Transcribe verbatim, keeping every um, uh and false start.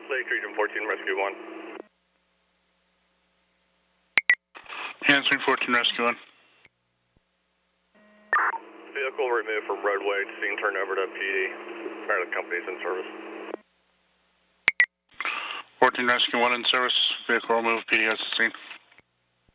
Lake Region fourteen, Rescue one. Answering fourteen, Rescue one. Vehicle removed from roadway, scene turned over to P D. Pilot companies in service. fourteen, Rescue one in service. Vehicle removed, P D has the scene.